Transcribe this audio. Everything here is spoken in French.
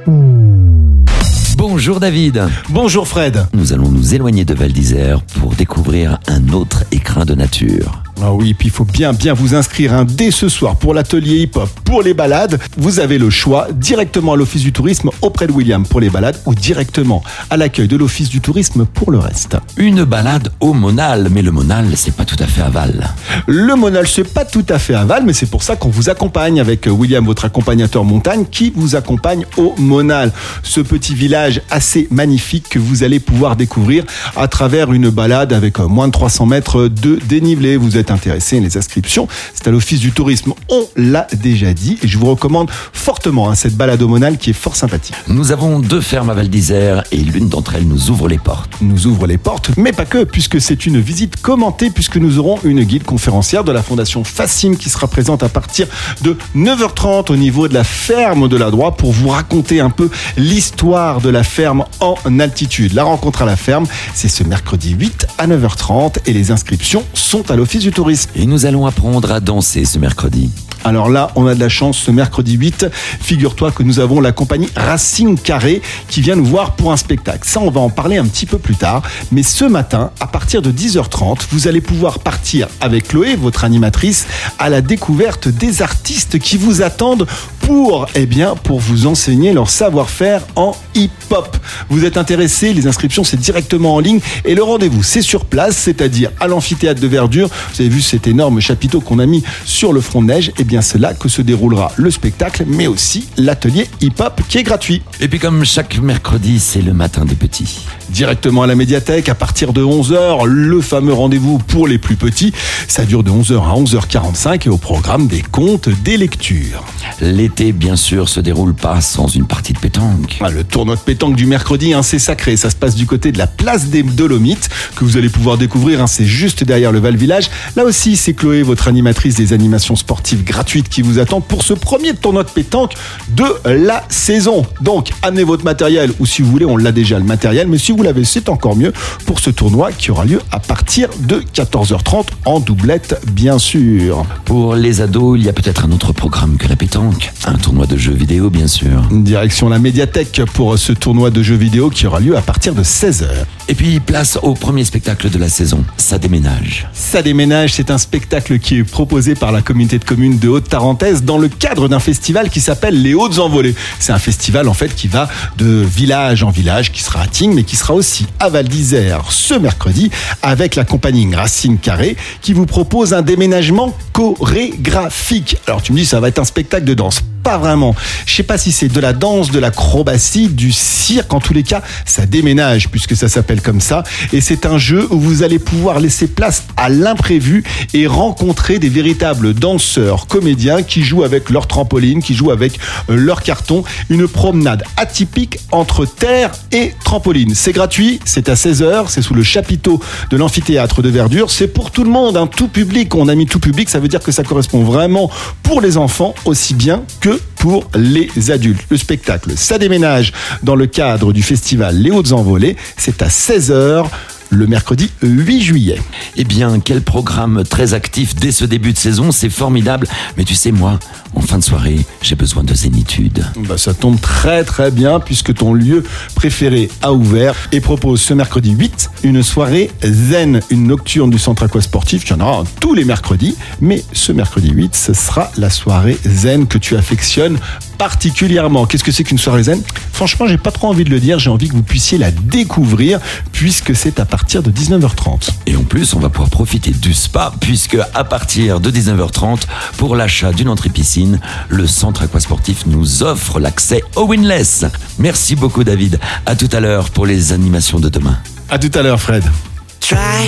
Bonjour David. Bonjour Fred. Nous allons nous éloigner de Val d'Isère pour découvrir un autre écrin de nature. Ah oui, puis il faut bien vous inscrire dès ce soir pour l'atelier hip-hop. Pour les balades, vous avez le choix directement à l'Office du tourisme auprès de William pour les balades ou directement à l'accueil de l'Office du tourisme pour le reste. Une balade au Monal, mais le Monal, c'est pas tout à fait à Val. Le Monal, c'est pas tout à fait à Val, mais c'est pour ça qu'on vous accompagne avec William, votre accompagnateur montagne, qui vous accompagne au Monal. Ce petit village assez magnifique que vous allez pouvoir découvrir à travers une balade avec moins de 300 mètres de dénivelé. Vous êtes intéressé, les inscriptions, c'est à l'Office du tourisme, on l'a déjà dit, et je vous recommande fortement cette balade au Monal qui est fort sympathique. Nous avons 2 fermes à Val d'Isère et l'une d'entre elles nous ouvre les portes. Nous ouvre les portes, mais pas que, puisque c'est une visite commentée, puisque nous aurons une guide conférencière de la Fondation Fascine qui sera présente à partir de 9h30 au niveau de la ferme de la Droite pour vous raconter un peu l'histoire de la ferme en altitude. La rencontre à la ferme, c'est ce mercredi 8 à 9h30 et les inscriptions sont à l'Office du tourisme. Et nous allons apprendre à danser ce mercredi. Alors là, on a de la chance ce mercredi 8. Figure-toi que nous avons la compagnie Racine Carré qui vient nous voir pour un spectacle. Ça, on va en parler un petit peu plus tard. Mais ce matin, à partir de 10h30, vous allez pouvoir partir avec Chloé, votre animatrice, à la découverte des artistes qui vous attendent pour vous enseigner leur savoir-faire en hip-hop. Vous êtes intéressé, les inscriptions, c'est directement en ligne. Et le rendez-vous, c'est sur place, c'est-à-dire à l'amphithéâtre de Verdure. Vous avez vu cet énorme chapiteau qu'on a mis sur le front de neige. Eh bien, c'est là que se déroulera le spectacle, mais aussi l'atelier hip-hop qui est gratuit. Et puis comme chaque mercredi, c'est le matin des petits. Directement à la médiathèque, à partir de 11h, le fameux rendez-vous pour les plus petits. Ça dure de 11h à 11h45 et au programme des contes, des lectures. L'été, bien sûr, se déroule pas sans une partie de pétanque. Le tournoi de pétanque du mercredi, c'est sacré. Ça se passe du côté de la place des Dolomites, que vous allez pouvoir découvrir. C'est juste derrière le Val Village. Là aussi, c'est Chloé, votre animatrice des animations sportives gratuites qui vous attend pour ce premier tournoi de pétanque de la saison. Donc, amenez votre matériel, ou si vous voulez, on l'a déjà le matériel, mais si vous l'avez, c'est encore mieux pour ce tournoi qui aura lieu à partir de 14h30 en doublette, bien sûr. Pour les ados, il y a peut-être un autre programme que la pétanque. Un tournoi de jeux vidéo, bien sûr. Direction la médiathèque pour ce tournoi de jeux vidéo qui aura lieu à partir de 16h. Et puis, place au premier spectacle de la saison. Ça déménage. Ça déménage, c'est un spectacle qui est proposé par la communauté de communes de Haute-Tarentaise dans le cadre d'un festival qui s'appelle les Hautes Envolées. C'est un festival en fait qui va de village en village, qui sera à Tignes, mais qui sera aussi à Val d'Isère ce mercredi avec la compagnie Racine Carré qui vous propose un déménagement chorégraphique. Alors tu me dis ça va être un spectacle de danse. Pas vraiment. Je sais pas si c'est de la danse, de l'acrobatie, du cirque. En tous les cas, ça déménage puisque ça s'appelle comme ça. Et c'est un jeu où vous allez pouvoir laisser place à l'imprévu et rencontrer des véritables danseurs, comédiens qui jouent avec leur trampoline, qui jouent avec leur carton. Une promenade atypique entre terre et trampoline. C'est gratuit, c'est à 16h, c'est sous le chapiteau de l'amphithéâtre de Verdure. C'est pour tout le monde, tout public. On a mis tout public, ça veut dire que ça correspond vraiment pour les enfants aussi bien que pour les adultes. Le spectacle, ça déménage dans le cadre du festival Les Hautes Envolées. C'est à 16h. Le mercredi 8 juillet. Eh bien, quel programme très actif dès ce début de saison, c'est formidable. Mais tu sais, moi, en fin de soirée, j'ai besoin de zénitude. Ça tombe très bien puisque ton lieu préféré a ouvert et propose ce mercredi 8 une soirée zen, une nocturne du centre aquasportif. Il y en aura tous les mercredis, mais ce mercredi 8, ce sera la soirée zen que tu affectionnes particulièrement. Qu'est-ce que c'est qu'une soirée zen ? Franchement, j'ai pas trop envie de le dire, j'ai envie que vous puissiez la découvrir puisque c'est à partir de 19h30. Et en plus, on va pouvoir profiter du spa puisque à partir de 19h30, pour l'achat d'une entrée piscine, le centre aquasportif nous offre l'accès au Winless. Merci beaucoup David. À tout à l'heure pour les animations de demain. À tout à l'heure Fred.